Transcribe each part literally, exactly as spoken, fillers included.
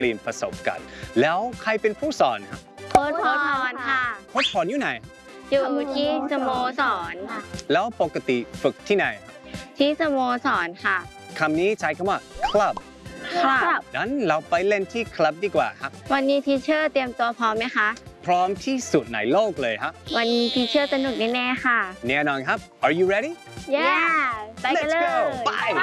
เปลี่ยนประสบการณ์แล้วใครเป็นผู้สอนครับโค้ชพรค่ะโค้ชพรอยู่ไหนอยู่ที่สโมสรแล้วปกติฝึกที่ไหนที่สโมสรค่ะคำนี้ใช้คำว่า club ครับงั้นเราไปเล่นที่คลับดีกว่าครับวันนี้ทีเชอร์เตรียมตัวพร้อมไหมคะพร้อมที่สุดในโลกเลยครับวันนี้ทีเชอร์สนุกแน่ๆค่ะแน่นอนครับ Are you ready? Yeah ไปกันเลย Let's go Bye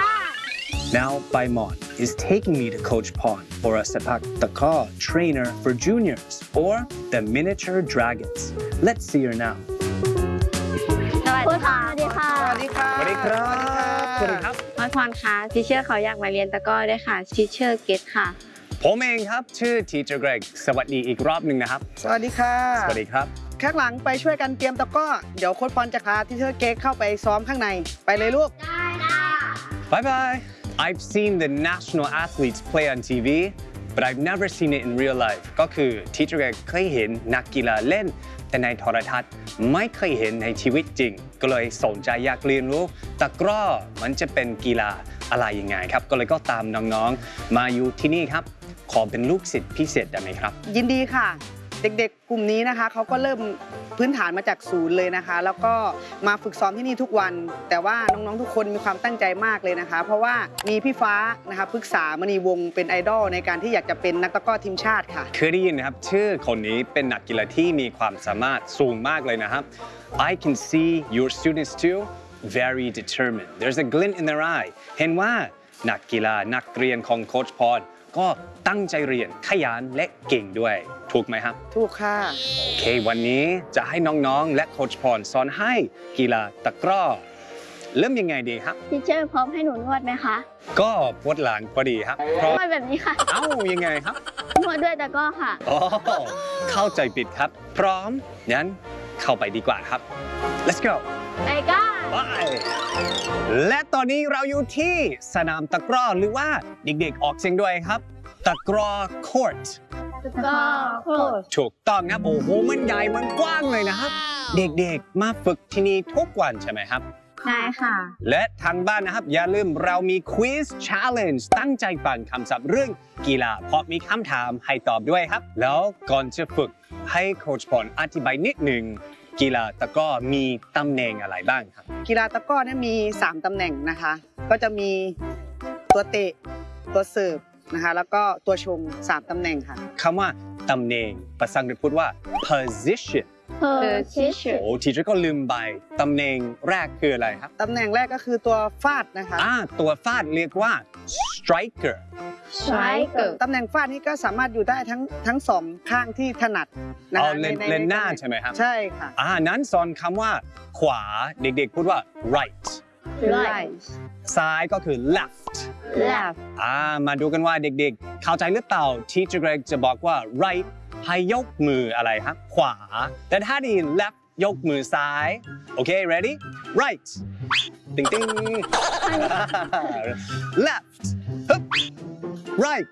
Now Baimon is taking me to Coach Pon for a sepak takraw trainer for juniors or the miniature dragons. Let's see her now. สวัสดีค่ะสวัสดีค่ะสวัสดีค่ะสวัสดีครับสวัสดีครับโค้ชพรคะทีเชอร์เขาอยากมาเรียนตะกร้อด้วยค่ะทีเชอร์เกตค่ะผมเองครับชื่อ Teacher Greg สวัสดีอีกรอบหนึ่งนะครับสวัสดีค่ะสวัสดีครับข้างหลังไปช่วยกันเตรียมตะกร้อเดี๋ยวโค้ชพรจะพาทีเชอร์เก๊กเข้าไปซ้อมข้างในไปเลยลูกได้ค่ะ Bye bye I've seen the national athletes play on ที วี but I've never seen it in real life ก็คือ Teacher Greg เคยเห็นนักกีฬาเล่นแต่ในโทรทัศน์ไม่เคยเห็นในชีวิตจริงก็เลยสนใจอยากเรียนรู้ตะกร้อมันจะเป็นกีฬาอะไรยังไงครับก็เลยก็ตามน้องๆมาอยู่ที่นี่ครับขอเป็นลูกศิษย์พิเศษได้ไหมครับยินดีค่ะเด็กๆกลุ่มนี้นะคะเขาก็เริ่มพื้นฐานมาจากศูนย์เลยนะคะแล้วก็มาฝึกซ้อมที่นี่ทุกวันแต่ว่าน้องๆทุกคนมีความตั้งใจมากเลยนะคะเพราะว่ามีพี่ฟ้านะคะพฤกษามณีวงศ์เป็นไอดอลในการที่อยากจะเป็นนักตะกร้อทีมชาติค่ะเคยได้ยินนะครับชื่อคนนี้เป็นนักกีฬาที่มีความสามารถสูงมากเลยนะครับ I can see your students too very determined there's a glint in their eye เห็นว่านักกีฬานักเรียนของโค้ชพรก็ตั้งใจเรียนขยันและเก่งด้วยถูกไหมครับถูกค่ะโอเควันนี้จะให้น้องๆและโค้ชพรสอนให้กีฬาตะกร้อเริ่มยังไงดีครับทีเชอร์พร้อมให้หนูนวดไหมคะก็ปวดหลังพอดีครับนวดแบบนี้ค่ะเอ้ายังไงครับนวดด้วยตะกร้อค่ะอ๋อเข้าใจผิดครับพร้อมงั้นเข้าไปดีกว่าครับ let's go ไปกันไปและตอนนี้เราอยู่ที่สนามตะกร้อหรือว่าเด็กๆออกเสียงด้วยครับตะกร้อ court ตะกร้อ court ถูกต้องครับโอ้โหมันใหญ่มันกว้างเลยนะครับเด็กๆมาฝึกที่นี่ทุกวันใช่ไหมครับใช่ค่ะและทางบ้านนะครับอย่าลืมเรามี quiz challenge ตั้งใจฟังคำศัพท์เรื่องกีฬาเพราะมีคำถามให้ตอบด้วยครับแล้วก่อนจะฝึกให้โค้ชพรอธิบายนิดหนึ่งกีฬาตะกร้อมีตำแหน่งอะไรบ้างครับกีฬาตะกร้อเนี่ยมีสามตำแหน่งนะคะก็จะมีตัวเตะตัวเสิร์ฟนะคะแล้วก็ตัวชงสามตำแหน่งค่ะคำว่าตำแหน่งภาษาอังกฤษพูดว่า position position โอ้ทีเจอร์ก็ลืมไปตำแหน่งแรกคืออะไรครับตำแหน่งแรกก็คือตัวฟาดนะคะอ่าตัวฟาดเรียกว่า striker striker ตำแหน่งฟาดนี่ก็สามารถอยู่ได้ทั้งทั้งสองข้างที่ถนัดนะคะเลนเลนหน้าใช่ไหมครับใช่ค่ะอ่านั้นสอนคำว่าขวาเด็กๆพูดว่า right right ซ้ายก็คือ left left อ่ามาดูกันว่าเด็กๆเข้าใจหรือเปล่า Teacher Greg จะบอกว่า right ให้ยกมืออะไรครับขวาแต่ถ้าดี left ยกมือซ้ายโอเค ready right ติ๊งติ๊ง left right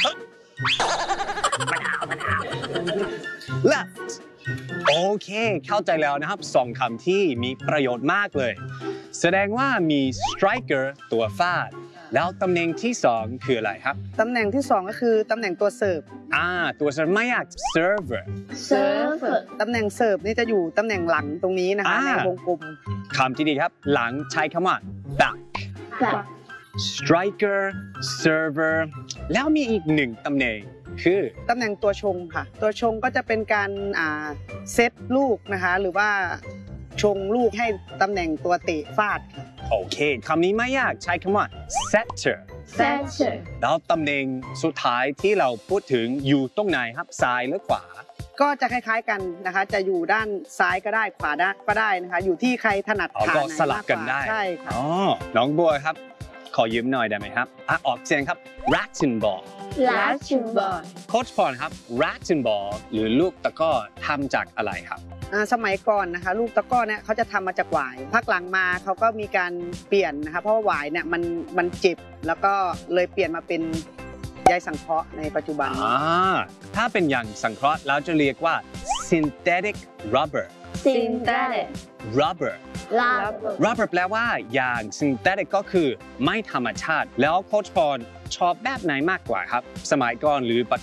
left โอเคเข้าใจแล้วนะครับสองคำที่มีประโยชน์มากเลยแสดงว่ามี striker ตัวฟาดแล้วตำแหน่งที่สองคืออะไรครับตำแหน่งที่สองก็คือตำแหน่งตัวเสิร์ฟอ่าตัวเสิร์ฟไม่อยาก server server ตำแหน่งเสิร์ฟนี่จะอยู่ตำแหน่งหลังตรงนี้นะคะในวงกลมคำที่ดีครับหลังใช้คำว่า back back striker server แล้วมีอีกหนึ่งตำแหน่งคือตำแหน่งตัวชงค่ะตัวชงก็จะเป็นการอ่าเซตลูกนะคะหรือว่าชงลูกให้ตำแหน่งตัวเตะฟาดค่ะโอเคคำนี้ไม่ยากใช้คำว่า setter setter แล้วตำแหน่งสุดท้ายที่เราพูดถึงอยู่ตรงไหนครับซ้ายหรือขวาก็จะคล้ายๆกันนะคะจะอยู่ด้านซ้ายก็ได้ขวาได้ก็ได้นะคะอยู่ที่ใครถนัดขาไหนก็สลับกันได้ใช่ค่ะอ๋อน้องบัวครับขอยืมหน่อยได้ไหมครับอ่ะออกเสียงครับ rattan ball rattan ball โค้ชพรครับ rattan ball หรือลูกตะกร้อทำจากอะไรครับสมัยก่อนนะคะลูกตะกร้อเนี่ยเขาจะทำมาจากหวายภาคหลังมาเขาก็มีการเปลี่ยนนะคะเพราะว่าหวายเนี่ยมันมันเจ็บแล้วก็เลยเปลี่ยนมาเป็นใยสังเคราะห์ในปัจจุบันอ่าถ้าเป็นอย่างสังเคราะห์เราจะเรียกว่า synthetic rubber synthetic rubber rubber rubber แปลว่าอย่าง synthetic ก็คือไม่ธรรมชาติแล้วโค้ชพรชอบแบบไหนมากกว่าครับสมัยก่อนหรือปัจจุบัน